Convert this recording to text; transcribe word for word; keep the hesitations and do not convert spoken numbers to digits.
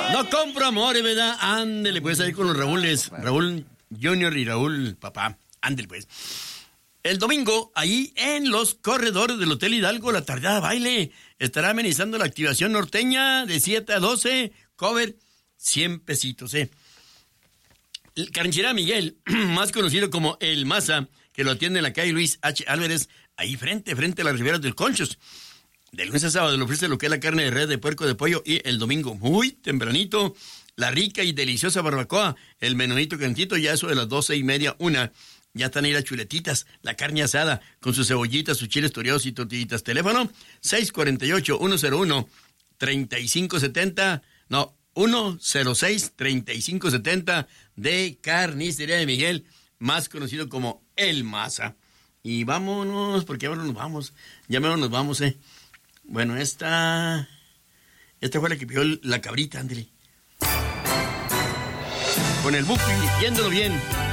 No compro amores, ¿verdad? Ándele, pues, ahí con los Raúles. Raúl Junior y Raúl Papá. Ándele, pues. El domingo, ahí en los corredores del Hotel Hidalgo, la tardada baile estará amenizando la activación norteña de siete a doce, cover cien pesitos, ¿eh? El Carnicería Miguel, más conocido como El Maza, que lo atiende en la calle Luis H. Álvarez, ahí frente, frente a las riberas del Conchos. De lunes a sábado le ofrece lo que es la carne de res, de puerco, de pollo, y el domingo, muy tempranito, la rica y deliciosa barbacoa, el menonito cantito, ya eso de las doce y media, una. Ya están ahí las chuletitas, la carne asada, con sus cebollitas, sus chiles toreados y tortillitas. Teléfono seis cuatro ocho, uno cero uno, tres cinco siete cero, no, uno cero seis, tres cinco siete cero de Carnicería de Miguel, más conocido como El Maza. Y vámonos, porque ahora nos vamos, ya mejor nos vamos, eh. Bueno, esta, esta fue la que pidió la cabrita, ándale. Con el buque, yéndolo bien.